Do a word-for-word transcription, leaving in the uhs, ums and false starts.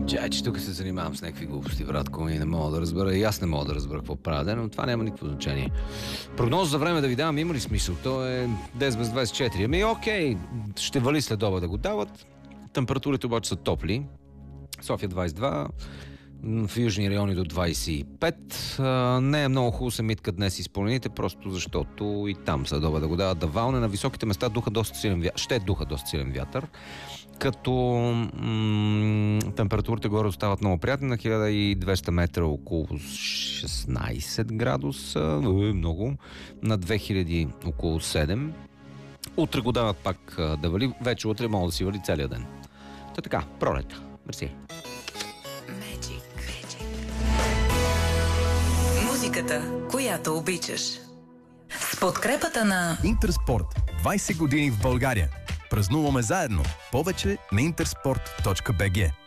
Че тук се занимавам с някакви глупости, братко, и не мога да разбера. И аз не мога да разбера какво правя, но това няма никакво значение. Прогноза за време да ви давам, има ли смисъл? То е десет без двадесет и четири. Ами окей, ще вали след оба да го дават. Температурите обаче са топли. София двадесет и два, в южни райони до двадесет и пет. А, не е много хубаво се митка днес изпълнените, просто защото и там след оба да го дават да валне. На високите места духа доста силен вятър. Ще духа доста силен вятър. Като м- температурите горе остават много приятни, на хиляда и двеста метра около шестнадесет градуса, е, много, на две хиляди около седем. Утре го дават пак да вали, вече утре мога да си вали целия ден. Та така, пролета. Мерси. Музиката, която обичаш. С подкрепата на Интерспорт. двадесет години в България. Празнуваме заедно. Повече на интерспорт точка би джи.